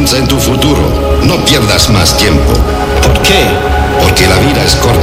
Piensa en tu futuro. No pierdas más tiempo. ¿Por qué? Porque la vida es corta.